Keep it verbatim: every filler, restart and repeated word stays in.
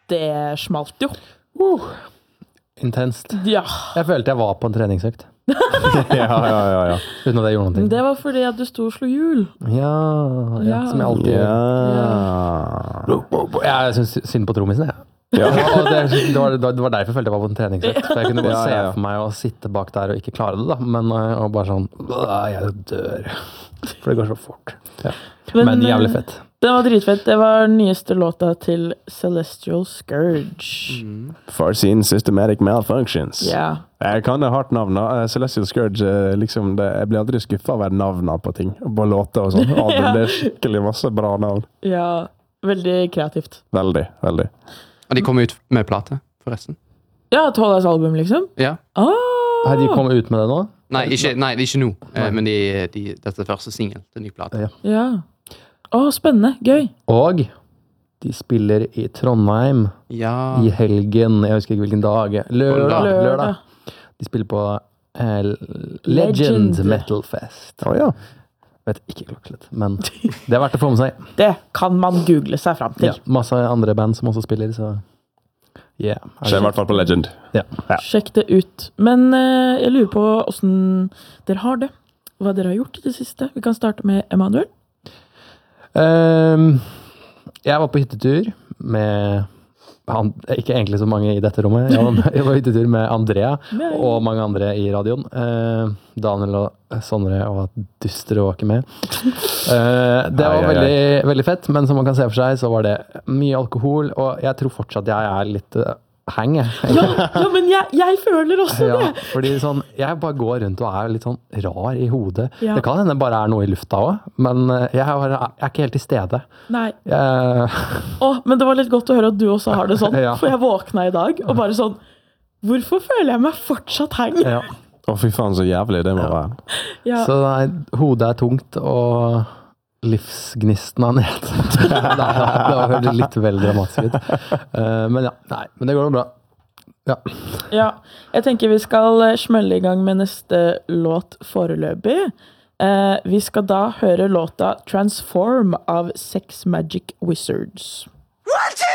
det smalt jo. Uh, intenst. Ja. Jeg følte jeg var på en treningsøkt. ja, ja, ja, ja. Uten at jeg gjorde noe. Det var fordi at du sto og slo hjul. Ja, ja, Ja. som jeg alltid Ja. gjør. Jeg synes synd på trommisen, jeg. Ja. Og det, det, var, det var derfor jeg følte jeg var på en treningsøkt. For jeg kunne bare Ja, ja, ja. se for meg å sitte bak der og ikke klare det, da. Men øh, og bare sånn, «Åh, jeg dør. For det går så fort. Ja. Men, Men, jævlig eh, fett. Det var dritfett. Det var nyeste låta til Celestial Scourge. For sin Systematic Malfunctions. Ja. Jeg kan det hardt navn. da. Celestial Scourge, eh, liksom, det, jeg blir aldri skuffet over navnene på ting. På låter og sånn. Album, Ja. Det er skikkelig masse bra navn. Ja, veldig kreativt. Veldig, veldig. Og de kom ut med plate, forresten. Ja, Tollas album, liksom. Ja. Ah, Har de kommet ut med det nå? Nei, ikke, nei, ikke nå, eh, Nei. men de, de, dette er første singel til ny plate. Ja. ja. Å, spennende. Gøy. Og de spiller i Trondheim Ja. i helgen. Jeg husker ikke hvilken dag. Lørdag. Lørdag. Lørdag. De spiller på eh, Legend, Legend. Metal Fest. Å ja. Vet ikke klokkeslett, men det er verdt å få med seg. Det kan man google seg fram til. Ja, masse andre band som også spiller, så yeah. Skjer i hvert fall på Legend. Ja. Ja. Sjekk det ut. Men eh, jeg lurer på hvordan dere har det. Hva dere har gjort i det siste. Vi kan starte med Emanuel. Um, jeg var på hyttetur med han, ikke egentlig så mange i dette rommet. Jeg var, jeg var på hyttetur med Andrea Nei. og mange andre i radioen. Uh, Daniel og Sondre og Duster var ikke med. Uh, det var Ai, ai, ai. veldig, veldig fett, men som man kan se for seg, så var det mye alkohol, og jeg tror fortsatt jeg er litt uh, hang. jeg. Ja, ja men jeg, jeg føler også Ja, det. fordi sånn, jeg bare går rundt og er litt sånn rar i hodet. Ja. Det kan hende bare er noe i lufta også, men uh, jeg er, jeg er ikke helt til stede. Nei. Jeg, Å, men det var litt godt å høre at du også har det sånn. Ja. For jeg våkna i dag og bare sånn Hvorfor føler jeg meg fortsatt heng? ja. Å, fy faen, så jævlig det må være. Ja. Så nei, hodet er tungt, og livsgnisten er ned. Nei, det var hørt litt vel dramatisk ut. Uh, men ja, nei, men det går jo bra. Ja. Ja, jeg tenker vi skal eh, smelle i gang med neste låt foreløpig. Eh, vi skal da høre låta Transform av Sex Magic Wizards. One, two!